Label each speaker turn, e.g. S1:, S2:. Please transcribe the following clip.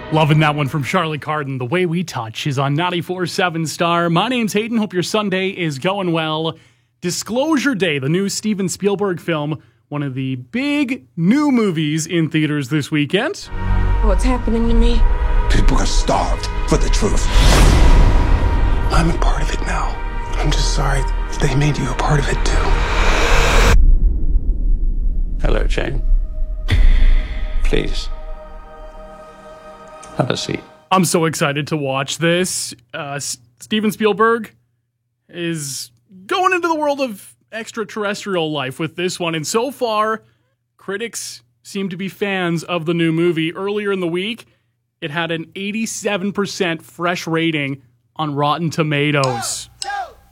S1: Loving that one from Charlie Carden. The Way We Touch is on 94.7 Star. My name's Hayden. Hope your Sunday is going well. Disclosure Day, the new Steven Spielberg film, one of the big new movies in theaters this weekend.
S2: What's happening to me?
S3: People are starved for the truth. I'm a part of it now. I'm just sorry they made you a part of it too.
S4: Hello, Jane. Please. Have a seat.
S1: I'm so excited to watch this. Steven Spielberg is going into the world of extraterrestrial life with this one. And so far, critics seem to be fans of the new movie. Earlier in the week, it had an 87% fresh rating on Rotten Tomatoes.